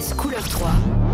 RTS couleur 3.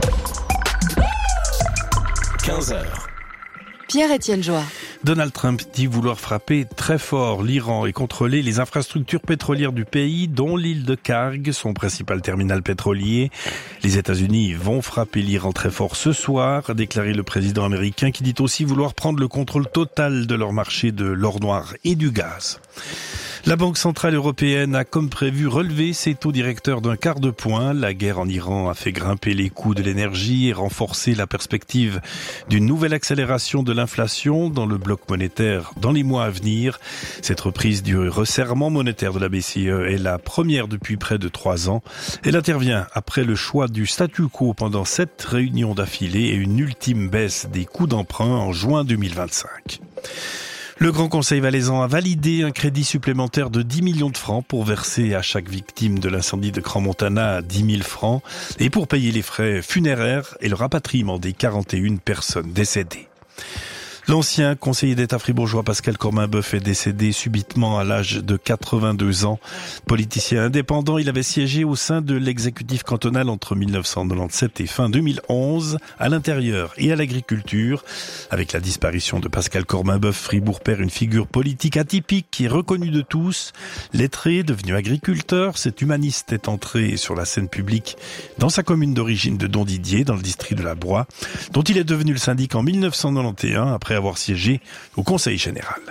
15h. Pierre-Étienne Joie. Donald Trump dit vouloir frapper très fort l'Iran et contrôler les infrastructures pétrolières du pays, dont l'île de Karg, son principal terminal pétrolier. Les États-Unis vont frapper l'Iran très fort ce soir, a déclaré le président américain, qui dit aussi vouloir prendre le contrôle total de leur marché de l'or noir et du gaz. La Banque centrale européenne a, comme prévu, relevé ses taux directeurs d'un quart de point. La guerre en Iran a fait grimper les coûts de l'énergie et renforcé la perspective d'une nouvelle accélération de l'inflation dans le bloc monétaire dans les mois à venir. Cette reprise du resserrement monétaire de la BCE est la première depuis près de 3 ans. Elle intervient après le choix du statu quo pendant 7 réunions d'affilée et une ultime baisse des coûts d'emprunt en juin 2025. Le Grand Conseil valaisan a validé un crédit supplémentaire de 10 millions de francs pour verser à chaque victime de l'incendie de Crans-Montana 10 000 francs et pour payer les frais funéraires et le rapatriement des 41 personnes décédées. L'ancien conseiller d'État fribourgeois Pascal Corminboeuf est décédé subitement à l'âge de 82 ans. Politicien indépendant, il avait siégé au sein de l'exécutif cantonal entre 1997 et fin 2011, à l'intérieur et à l'agriculture. Avec la disparition de Pascal Corminboeuf, Fribourg perd une figure politique atypique qui est reconnue de tous. Lettré, devenu agriculteur, cet humaniste est entré sur la scène publique dans sa commune d'origine de Dondidier, dans le district de la Broye, dont il est devenu le syndic en 1991, après avoir siégé au Conseil général.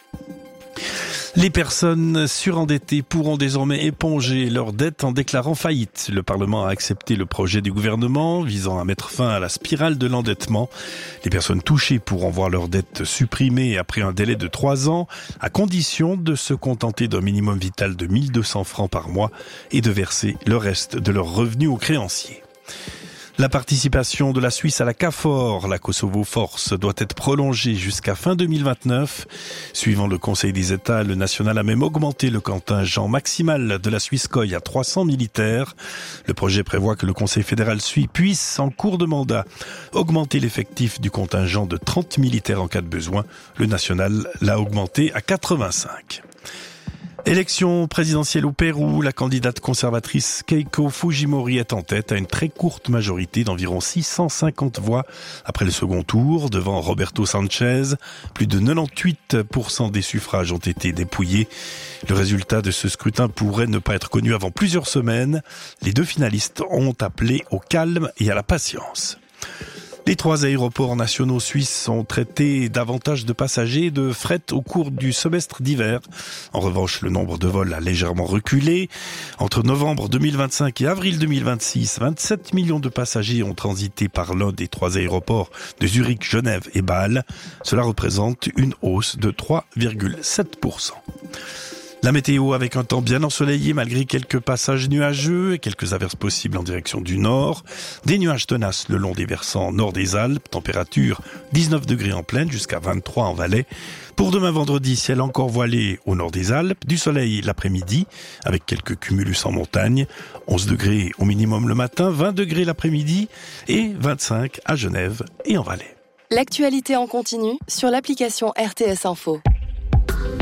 Les personnes surendettées pourront désormais éponger leurs dettes en déclarant faillite. Le Parlement a accepté le projet du gouvernement visant à mettre fin à la spirale de l'endettement. Les personnes touchées pourront voir leurs dettes supprimées après un délai de 3 ans, à condition de se contenter d'un minimum vital de 1 200 francs par mois et de verser le reste de leurs revenus aux créanciers. La participation de la Suisse à la KFOR, la Kosovo Force, doit être prolongée jusqu'à fin 2029. Suivant le Conseil des États, le national a même augmenté le contingent maximal de la Swisscoi à 300 militaires. Le projet prévoit que le Conseil fédéral suisse puisse, en cours de mandat, augmenter l'effectif du contingent de 30 militaires en cas de besoin. Le national l'a augmenté à 85. Élection présidentielle au Pérou, la candidate conservatrice Keiko Fujimori est en tête à une très courte majorité d'environ 650 voix après le second tour, devant Roberto Sanchez. Plus de 98% des suffrages ont été dépouillés. Le résultat de ce scrutin pourrait ne pas être connu avant plusieurs semaines. Les 2 finalistes ont appelé au calme et à la patience. Les 3 aéroports nationaux suisses ont traité davantage de passagers et de fret au cours du semestre d'hiver. En revanche, le nombre de vols a légèrement reculé. Entre novembre 2025 et avril 2026, 27 millions de passagers ont transité par l'un des 3 aéroports de Zurich, Genève et Bâle. Cela représente une hausse de 3,7%. La météo avec un temps bien ensoleillé malgré quelques passages nuageux et quelques averses possibles en direction du nord. Des nuages tenaces le long des versants nord des Alpes. Température 19 degrés en plaine jusqu'à 23 en Valais. Pour demain vendredi, ciel encore voilé au nord des Alpes. Du soleil l'après-midi avec quelques cumulus en montagne. 11 degrés au minimum le matin, 20 degrés l'après-midi et 25 à Genève et en Valais. L'actualité en continu sur l'application RTS Info.